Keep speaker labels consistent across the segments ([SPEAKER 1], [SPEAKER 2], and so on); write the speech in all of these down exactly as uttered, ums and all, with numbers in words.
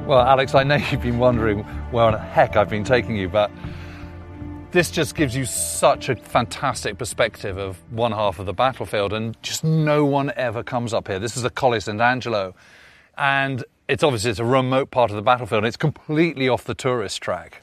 [SPEAKER 1] Well, Alex, I know you've been wondering where the heck I've been taking you, but this just gives you such a fantastic perspective of one half of the battlefield, and just no one ever comes up here. This is the Colle Sant'Angelo, and it's obviously it's a remote part of the battlefield, and it's completely off the tourist track.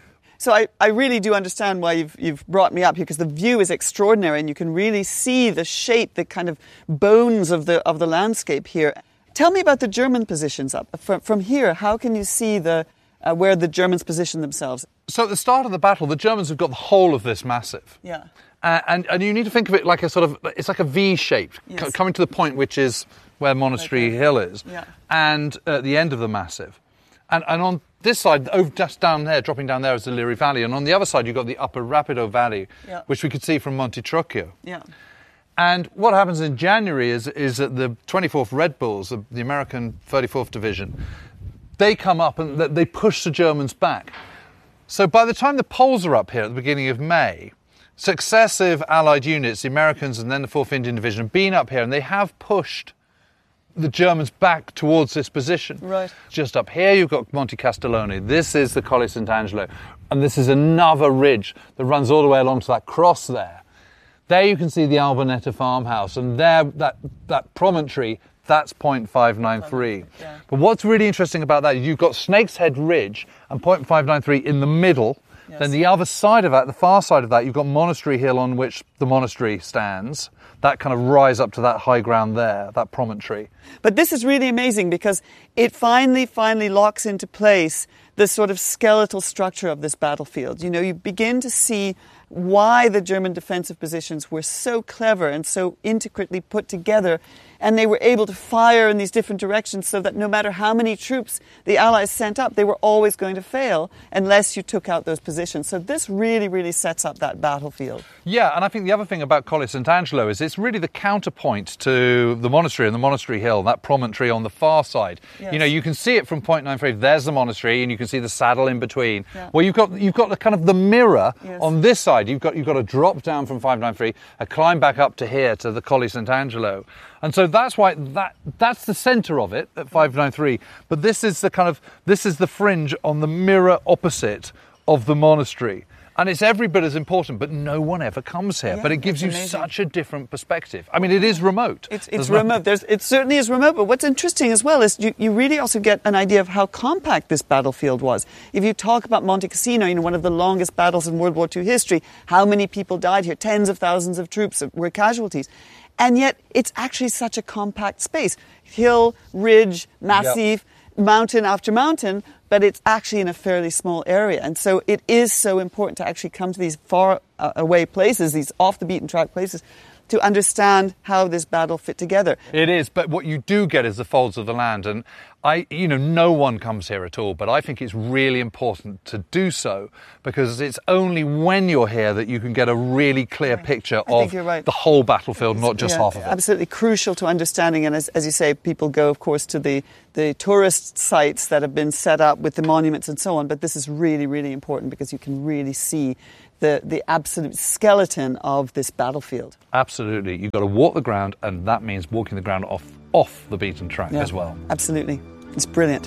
[SPEAKER 2] So I, I really do understand why you've, you've brought me up here, because the view is extraordinary, and you can really see the shape, the kind of bones of the of the landscape here. Tell me about the German positions up. From, from here, how can you see the uh, where the Germans position themselves?
[SPEAKER 1] So at the start of the battle, the Germans have got the whole of this massive.
[SPEAKER 2] Yeah.
[SPEAKER 1] Uh, and, and you need to think of it like a sort of, it's like a V shape,
[SPEAKER 2] Yes.
[SPEAKER 1] c- coming to the point which is where Monastery
[SPEAKER 2] Okay.
[SPEAKER 1] Hill is,
[SPEAKER 2] Yeah.
[SPEAKER 1] and at the end of the massive. And, and on this side, over just down there, dropping down there is the Liri Valley, and on the other side you've got the Upper Rapido Valley,
[SPEAKER 2] Yeah.
[SPEAKER 1] which we could see from Monte Trucchio.
[SPEAKER 2] Yeah.
[SPEAKER 1] And what happens in January is, is that the twenty-fourth Red Bulls, the, the American thirty-fourth Division, they come up and they push the Germans back. So by the time the Poles are up here at the beginning of May, successive Allied units, the Americans and then the fourth Indian Division, have been up here, and they have pushed the Germans back towards this position.
[SPEAKER 2] Right.
[SPEAKER 1] Just up here you've got Monte Castellone. This is the Colle Sant'Angelo. And this is another ridge that runs all the way along to that cross there. There you can see the Albonetta farmhouse, and there, that, that promontory, that's point five nine three.
[SPEAKER 2] Yeah.
[SPEAKER 1] But what's really interesting about that is you've got Snake's Head Ridge and point five nine three in the middle.
[SPEAKER 2] Yes.
[SPEAKER 1] Then the other side of that, the far side of that, you've got Monastery Hill on which the monastery stands. That kind of rise up to that high ground there, that promontory.
[SPEAKER 2] But this is really amazing, because it finally, finally locks into place the sort of skeletal structure of this battlefield. You know, you begin to see why the German defensive positions were so clever and so intricately put together, and they were able to fire in these different directions so that no matter how many troops the Allies sent up, they were always going to fail unless you took out those positions. So this really, really sets up that battlefield.
[SPEAKER 1] Yeah, and I think the other thing about Colle Sant'Angelo is it's really the counterpoint to the monastery and the Monastery Hill, that promontory on the far side.
[SPEAKER 2] Yes.
[SPEAKER 1] You know, you can see it from point nine three. There's the monastery, and you can see the saddle in between.
[SPEAKER 2] Yeah.
[SPEAKER 1] Well, you've got you've got the kind of the mirror
[SPEAKER 2] Yes.
[SPEAKER 1] on this side. You've got you've got to drop down from five nine three, a climb back up to here to the Colle Sant'Angelo. And so that's why that that's the centre of it at five nine three. But this is the kind of this is the fringe on the mirror opposite of the monastery. And it's every bit as important, but no one ever comes here.
[SPEAKER 2] Yeah,
[SPEAKER 1] but it gives you
[SPEAKER 2] that's amazing.
[SPEAKER 1] such a different perspective. I mean, it is remote.
[SPEAKER 2] It's, it's
[SPEAKER 1] There's no-
[SPEAKER 2] remote. There's, it certainly is remote. But what's interesting as well is you, you really also get an idea of how compact this battlefield was. If you talk about Monte Cassino, you know, one of the longest battles in World War Two history, how many people died here? Tens of thousands of troops were casualties. And yet it's actually such a compact space. Hill, ridge, massif, mountain after mountain, but it's actually in a fairly small area. And so it is so important to actually come to these far uh, away places, these off the beaten track places, to understand how this battle fit together.
[SPEAKER 1] It is, but what you do get is the folds of the land, and I, you know, no one comes here at all, but I think it's really important to do so, because it's only when you're here that you can get a really clear picture
[SPEAKER 2] I think
[SPEAKER 1] of
[SPEAKER 2] you're right.
[SPEAKER 1] the whole battlefield, not just
[SPEAKER 2] Yeah,
[SPEAKER 1] half of it.
[SPEAKER 2] Absolutely crucial to understanding. And as, as you say, people go, of course, to the, the tourist sites that have been set up with the monuments and so on, but this is really, really important because you can really see the, the absolute skeleton of this battlefield.
[SPEAKER 1] Absolutely. You've got to walk the ground, and that means walking the ground off, off the beaten track
[SPEAKER 2] Yeah,
[SPEAKER 1] as well.
[SPEAKER 2] Absolutely. It's brilliant.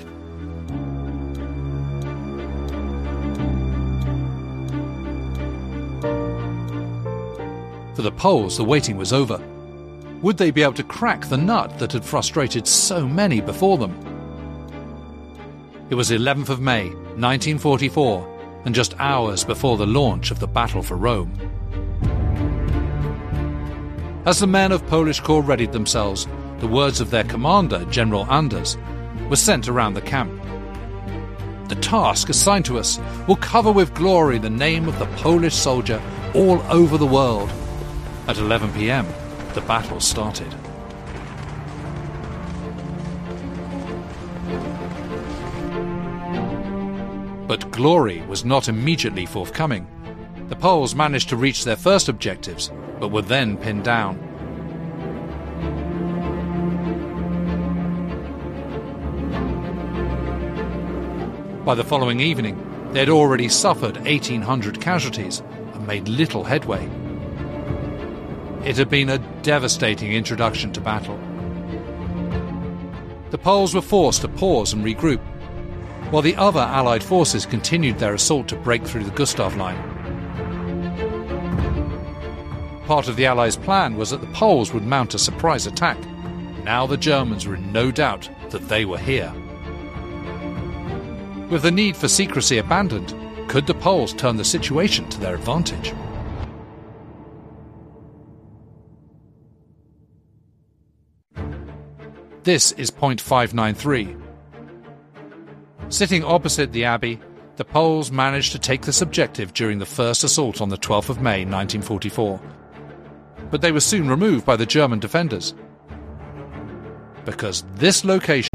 [SPEAKER 3] For the Poles, the waiting was over. Would they be able to crack the nut that had frustrated so many before them? It was eleventh of May, nineteen forty-four, and just hours before the launch of the Battle for Rome. As the men of Polish Corps readied themselves, the words of their commander, General Anders, were sent around the camp. The task assigned to us will cover with glory the name of the Polish soldier all over the world. At eleven p.m, the battle started. But glory was not immediately forthcoming. The Poles managed to reach their first objectives, but were then pinned down. By the following evening, they had already suffered eighteen hundred casualties and made little headway. It had been a devastating introduction to battle. The Poles were forced to pause and regroup. while the other Allied forces continued their assault to break through the Gustav Line. Part of the Allies' plan was that the Poles would mount a surprise attack. Now the Germans were in no doubt that they were here. With the need for secrecy abandoned, could the Poles turn the situation to their advantage? This is point five nine three. Sitting opposite the Abbey, the Poles managed to take this objective during the first assault on the twelfth of May nineteen forty-four. But they were soon removed by the German defenders, because this location